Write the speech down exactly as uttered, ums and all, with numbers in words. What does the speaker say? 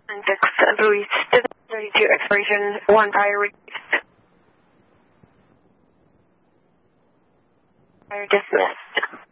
six, Louis, thirty-two, expiration one, prior release. Prior dismissed.